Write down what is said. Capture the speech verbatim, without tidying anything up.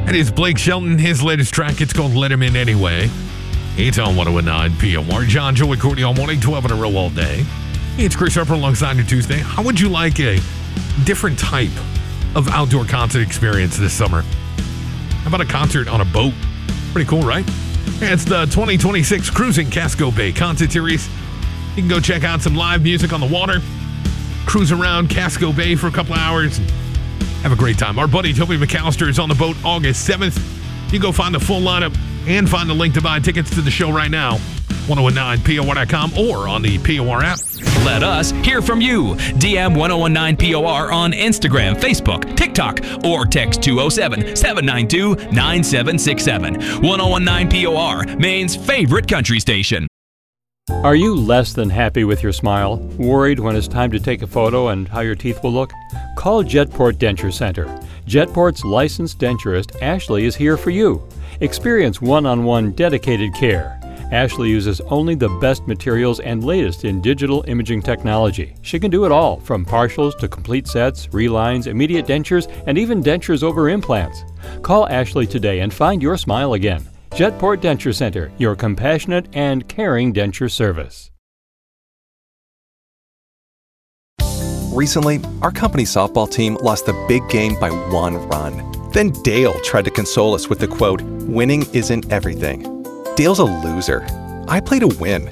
That is Blake Shelton. His latest track, it's called Let Him In Anyway. It's on one oh nine P O R. John, Joey, Courtney all morning, twelve in a row all day. It's Chris Harper alongside your Tuesday. How would you like a different type of outdoor concert experience this summer? How about a concert on a boat? Pretty cool, right? It's the twenty twenty-six Cruising Casco Bay Concert Series. You can go check out some live music on the water, cruise around Casco Bay for a couple hours, and have a great time. Our buddy Toby McAllister is on the boat August seventh. You can go find the full lineup and find the link to buy tickets to the show right now. ten nineteen P O R dot com or on the P O R app. Let us hear from you. D M ten nineteen P O R on Instagram, Facebook, TikTok, or text two oh seven, seven nine two, nine seven six seven. ten nineteen P O R, Maine's favorite country station. Are you less than happy with your smile? Worried when it's time to take a photo and how your teeth will look? Call Jetport Denture Center. Jetport's licensed denturist, Ashley, is here for you. Experience one-on-one dedicated care. Ashley uses only the best materials and latest in digital imaging technology. She can do it all, from partials to complete sets, relines, immediate dentures, and even dentures over implants. Call Ashley today and find your smile again. Jetport Denture Center, your compassionate and caring denture service. Recently, our company softball team lost the big game by one run. Then Dale tried to console us with the quote, "Winning isn't everything." Dale's a loser. I play to win.